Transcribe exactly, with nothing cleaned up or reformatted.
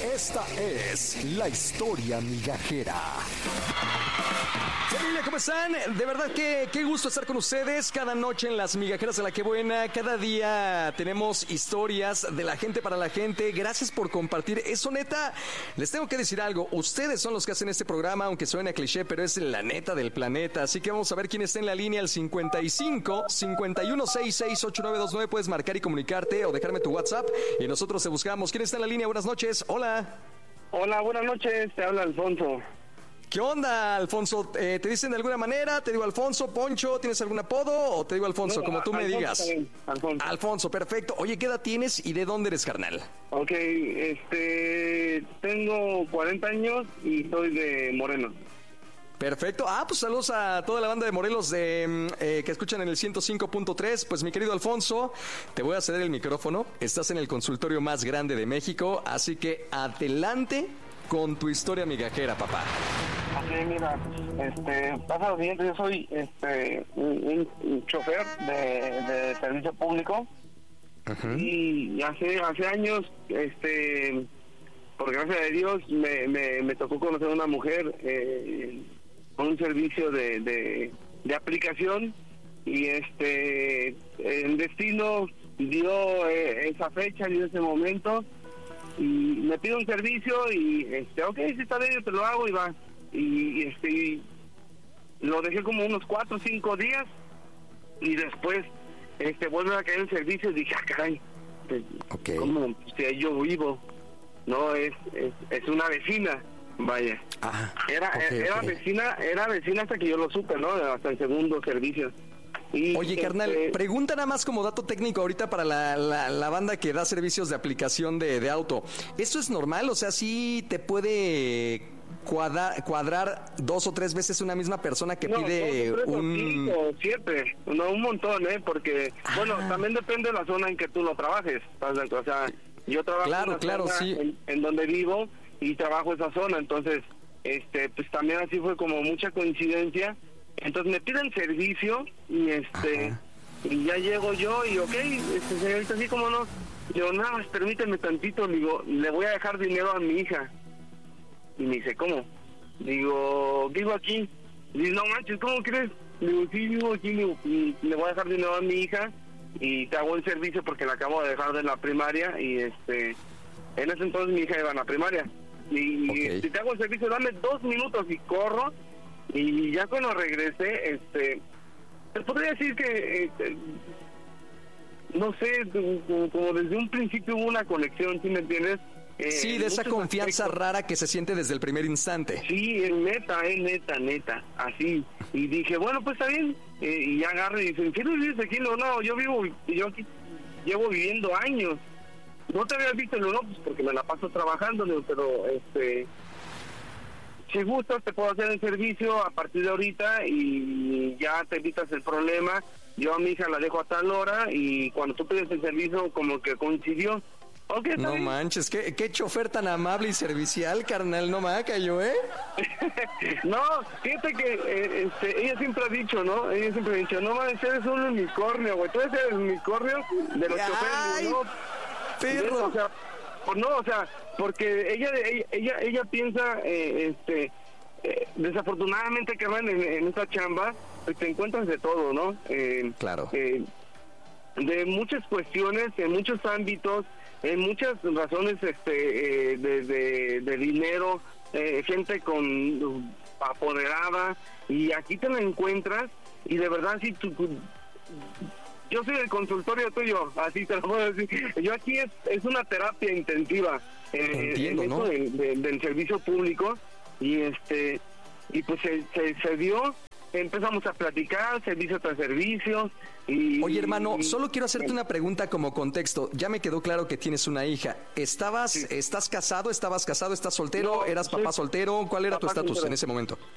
Esta es la historia migajera. Familia, ¿cómo están? De verdad que qué gusto estar con ustedes cada noche en las migajeras de la que buena. Cada día tenemos historias de la gente para la gente. Gracias por compartir. Eso neta, les tengo que decir algo. Ustedes son los que hacen este programa, aunque suene a cliché, pero es la neta del planeta. Así que vamos a ver quién está en la línea al cincuenta y cinco, cincuenta y uno, sesenta y seis, ochenta y nueve veintinueve. Puedes marcar y comunicarte o dejarme tu WhatsApp y nosotros te buscamos. ¿Quién está en la línea? Buenas noches. Hola. Hola, buenas noches. Te habla Alfonso. ¿Qué onda, Alfonso? Eh, ¿Te dicen de alguna manera? ¿Te digo Alfonso, Poncho? ¿Tienes algún apodo? ¿O te digo Alfonso, no, como tú me Alfonso digas? También. Alfonso. Alfonso, perfecto. Oye, ¿qué edad tienes y de dónde eres, carnal? Ok, este... Tengo cuarenta años y soy de Morelos. Perfecto. Ah, pues saludos a toda la banda de Morelos de, eh, que escuchan en el ciento cinco punto tres. Pues mi querido Alfonso, te voy a ceder el micrófono. Estás en el consultorio más grande de México, así que adelante con tu historia migajera, papá. Así, mira, este, pasa lo siguiente, yo soy este un, un chofer de, de servicio público. Uh-huh. Y hace hace años, este, por gracia de Dios, me, me, me tocó conocer a una mujer eh, con un servicio de, de, de aplicación y este el destino dio eh, esa fecha, dio ese momento y me pide un servicio y este, ok, si está bien, yo te lo hago y va. Y, y este lo dejé como unos cuatro o cinco días y después este vuelve a caer el servicio y dije, ah, caray, pues, okay. ¿Cómo? Si yo vivo, no, es, es, es una vecina, vaya. Ah, era okay, era okay. vecina, era vecina hasta que yo lo supe, ¿no? Hasta el segundo servicio. Y, Oye, este... carnal, pregunta nada más como dato técnico ahorita para la, la, la banda que da servicios de aplicación de, de auto. ¿Esto es normal? O sea, ¿sí te puede cuadrar, cuadrar dos o tres veces una misma persona que no, pide dos, tres, un... cinco, siete, no, un montón, ¿eh? Porque, ah. bueno, también depende de la zona en que tú lo trabajes. O sea, yo trabajo claro, en una claro, zona sí. en, en donde vivo y trabajo esa zona, entonces, este, pues también así fue como mucha coincidencia. Entonces me piden servicio y este Ajá. y ya llego yo y ok, este, señorita, así como no, yo nada más permíteme tantito, digo, le voy a dejar dinero a mi hija. Y me dice, ¿cómo? Digo, vivo aquí. Dice, no manches, ¿cómo crees? Digo, sí, vivo aquí, digo, y le voy a dejar dinero a mi hija y te hago el servicio porque la acabo de dejar de la primaria y este en ese entonces mi hija iba a la primaria. Y okay. si te hago el servicio, dame dos minutos y corro. Y ya cuando regresé, este, te podría decir que, este, no sé, como, como desde un principio hubo una conexión, ¿sí me entiendes? Eh, sí, de esa confianza aspectos. rara que se siente desde el primer instante. Sí, es neta, es neta, neta, así. Y dije, bueno, pues está bien. Eh, y ya agarro y dicen, ¿qué no vives aquí? No, no, yo vivo, yo aquí llevo viviendo años. No te había visto, no, pues porque me la paso trabajando, pero este... si gustas te puedo hacer el servicio a partir de ahorita y ya te evitas el problema. Yo a mi hija la dejo a tal hora y cuando tú pides el servicio como que coincidió. Okay, no bien. manches, ¿qué, qué chofer tan amable y servicial, carnal, no me yo, ¿eh? No, fíjate que eh, este, ella siempre ha dicho, ¿no? Ella siempre ha dicho, no manches, eres un unicornio, güey, tú eres el unicornio de los choferes, ¿no? Perro. O sea, pues no, o sea, porque ella ella ella, ella piensa, eh, este, eh, desafortunadamente que van en, en esta chamba, pues te encuentras de todo, ¿no? Eh, claro. Eh, de muchas cuestiones, en muchos ámbitos, en muchas razones, este, eh, de, de, de dinero, eh, gente con apoderada, y aquí te la encuentras, y de verdad, si tú... Yo soy el consultorio tuyo, así te lo puedo decir. Yo aquí es, es una terapia intensiva eh, Entiendo, en eso ¿no? de, de, del servicio público y este y pues se, se, se dio, empezamos a platicar servicio tras servicio y... Oye, hermano, solo quiero hacerte una pregunta como contexto. Ya me quedó claro que tienes una hija. ¿Estabas, sí. estás casado, estabas casado, estás soltero, no, eras papá soltero? ¿Cuál era tu estatus en ese momento?